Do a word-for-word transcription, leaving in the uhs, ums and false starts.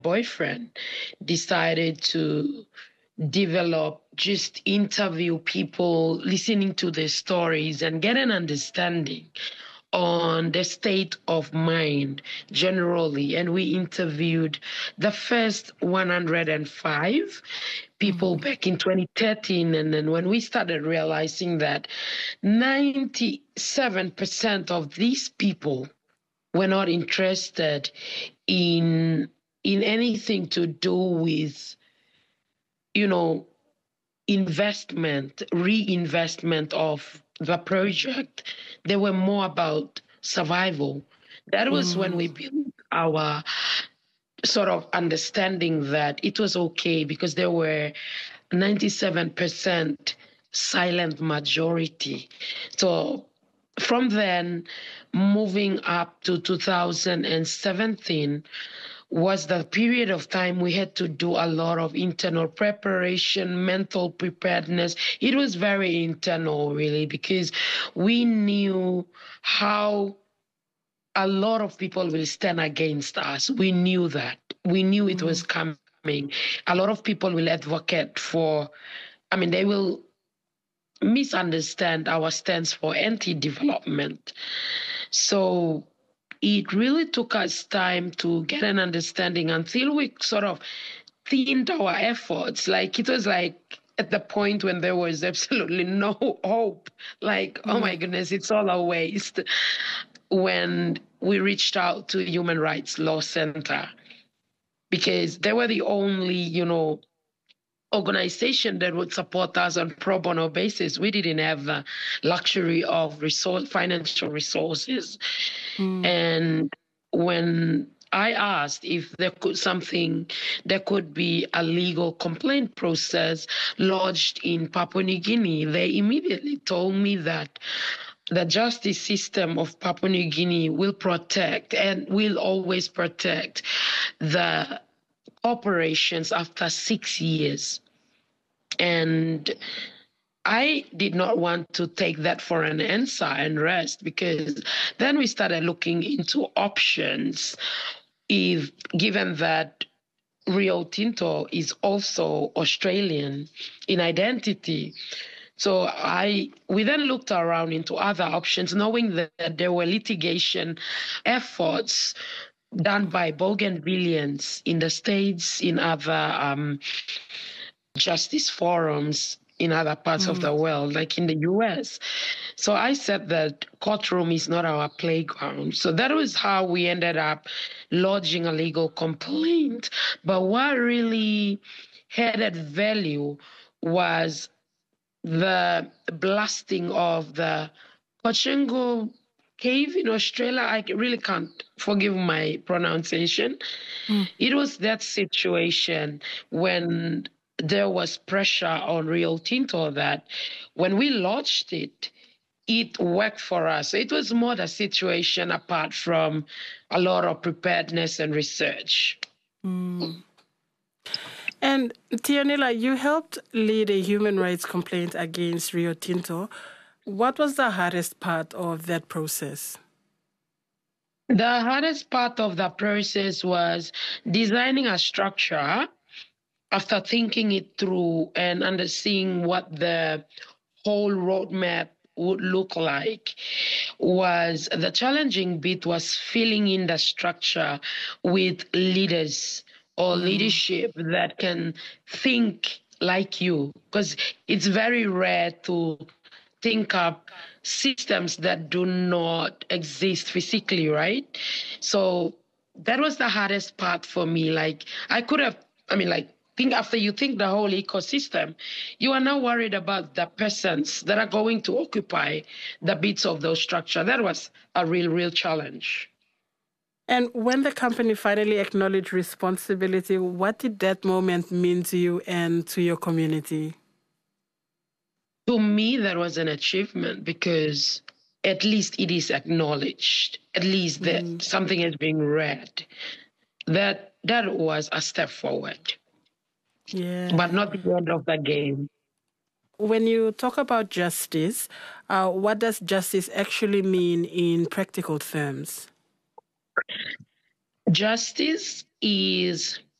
boyfriend decided to develop, just interview people, listening to their stories and get an understanding on the state of mind generally. And we interviewed the first one hundred five people mm-hmm. back in twenty thirteen. And then when we started realizing that ninety-seven percent of these people were not interested in, in anything to do with, you know, investment, reinvestment of the project. They were more about survival. That was mm. when we built our sort of understanding that it was okay, because there were ninety-seven percent silent majority. So from then, moving up to two thousand seventeen, was the period of time we had to do a lot of internal preparation, mental preparedness. It was very internal, really, because we knew how a lot of people will stand against us. We knew that. We knew it mm. was coming. A lot of people will advocate for, I mean, they will misunderstand our stance for anti-development. So it really took us time to get an understanding until we sort of thinned our efforts. Like, it was like at the point when there was absolutely no hope. Like, mm. oh my goodness, it's all a waste. When we reached out to Human Rights Law Center, because they were the only, you know, organization that would support us on pro bono basis. We didn't have the luxury of resource, financial resources. Mm. And when I asked if there could something, there could be a legal complaint process lodged in Papua New Guinea, they immediately told me that the justice system of Papua New Guinea will protect and will always protect the operations after six years. And I did not want to take that for an answer and rest, because then we started looking into options. If given that Rio Tinto is also Australian in identity. So I we then looked around into other options, knowing that there were litigation efforts done by bougainvilleans in the States, in other um, justice forums in other parts mm. of the world, like in the U S. So I said that courtroom is not our playground. So that was how we ended up lodging a legal complaint. But what really added value was the blasting of the Pochengo cave in Australia. I really can't forgive my pronunciation. Mm. It was that situation when there was pressure on Rio Tinto that when we launched it, it worked for us. So it was more the situation apart from a lot of preparedness and research. Mm. And Tianela, you helped lead a human rights complaint against Rio Tinto. What was the hardest part of that process? The hardest part of the process was designing a structure after thinking it through and understanding what the whole roadmap would look like. Was the challenging bit was filling in the structure with leaders or mm. leadership that can think like you, because it's very rare to think up systems that do not exist physically, right? So that was the hardest part for me. Like, I could have, I mean, like, think after you think the whole ecosystem, you are now worried about the persons that are going to occupy the bits of those structure. That was a real, real challenge. And when the company finally acknowledged responsibility, what did that moment mean to you and to your community? To me, that was an achievement, because at least it is acknowledged. At least that mm. something is being read. That that was a step forward. Yeah. But not the end of the game. When you talk about justice, uh, what does justice actually mean in practical terms? Justice is